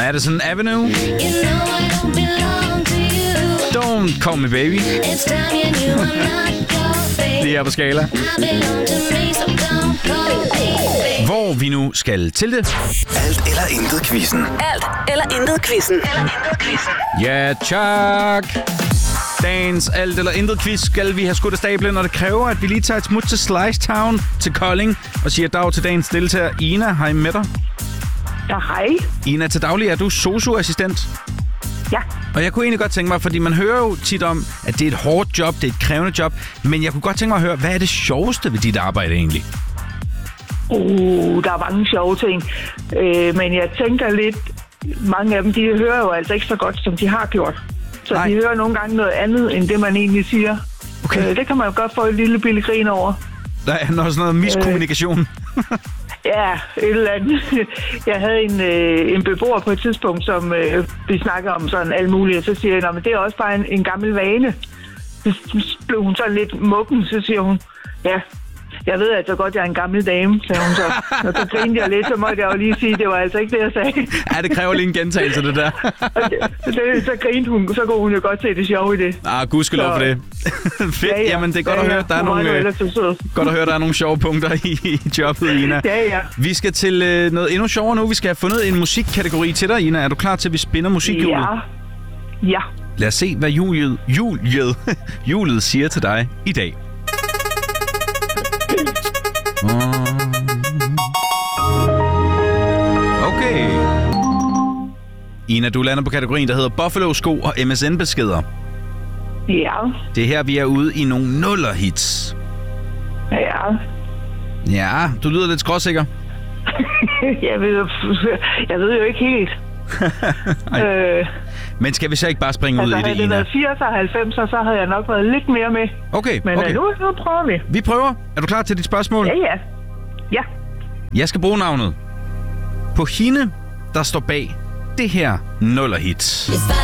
Madison Avenue. Don't call me baby. Det er på Skala. Hvor vi nu skal til det. Alt eller intet quizzen. Alt eller intet quizzen. Ja, tak. Dagens alt eller intet quiz skal vi have skudt af stablen, og det kræver, at vi lige tager et smut til Slice Town til Kolding og siger dag til dagens deltager. Ina, hej med dig. Ja, hej. Ina, til daglig er du sosu-assistent. Ja. Og jeg kunne egentlig godt tænke mig, fordi man hører jo tit om, at det er et hårdt job, det er et krævende job, men jeg kunne godt tænke mig at høre, hvad er det sjoveste ved dit arbejde egentlig? Der er mange sjove ting, men jeg tænker lidt, mange af dem, de hører jo altså ikke så godt, som de har gjort. Så de hører nogle gange noget andet, end det man egentlig siger. Okay. Det kan man jo godt få et lille billig grin over. Der er noget sådan noget miskommunikation. Ja, et eller andet. Jeg havde en beboer på et tidspunkt, som vi snakker om sådan alt muligt, og så siger jeg, men det er også bare en gammel vane. Så blev hun sådan lidt muggen, så siger hun, ja, jeg ved altså godt, jeg er en gammel dame, sagde hun så. Og så grinede jeg lidt, så måtte jeg jo lige sige, det var altså ikke det, jeg sagde. Ja, det kræver lige en gentagelse, det der. Så grinede hun, så kunne hun jo godt se det sjove i det. Gudskelov for det. Fedt, ja. Jamen det er godt at høre, der er godt at høre, der er nogle sjove punkter i jobbet, Ina. Ja. Vi skal til noget endnu sjovere nu. Vi skal have fundet en musikkategori til dig, Ina. Er du klar til, at vi spinner musikhjulet? Ja. Lad os se, hvad hjulet siger til dig i dag. Okay. Ina, du lander på kategorien, der hedder Buffalo-sko og MSN-beskeder. Ja. Det er her, vi er ude i nogle nuller-hits. Ja. Ja, du lyder lidt skråsikker. jeg ved jo ikke helt. Men skal vi så ikke bare springe ud i det, Ina? Havde det været 80 og 90, så havde jeg nok været lidt mere med. Okay, Men okay. Nu prøver vi. Vi prøver. Er du klar til dit spørgsmål? Ja. Jeg skal bruge navnet på hende, der står bag det her nuller-hit.